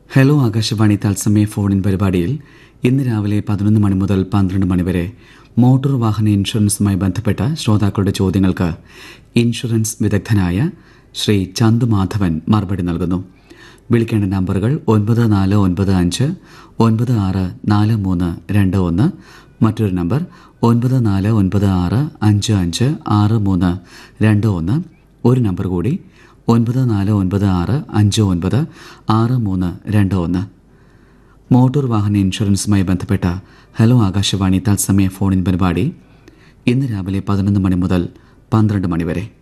Hello Akashvani തത്സമയ ഫോണിൻ പരിപാടിയിൽ ഇന്ന് രാവിലെ 11 മണി മുതൽ 12 മണി വരെ മോട്ടോർ വാഹന ഇൻഷുറൻസുമായി ബന്ധപ്പെട്ട ശ്രോതാക്കളുടെ ചോദ്യങ്ങൾക്ക് ഇൻഷുറൻസ് വിദഗ്ധനായ ശ്രീ ചന്തു മാധവൻ മറുപടി നൽകുന്നു. വിളിക്കേണ്ട നമ്പറുകൾ 9495 964321, മറ്റൊരു നമ്പർ 9496 556321, ഒരു നമ്പർ കൂടി 9496 596321. മോട്ടോർ വാഹന ഇൻഷുറൻസുമായി ബന്ധപ്പെട്ട ഹലോ ആകാശവാണി തത്സമയ ഫോണിൻ പരിപാടി ഇന്ന് രാവിലെ 11 മണി മുതൽ 12 മണി വരെ.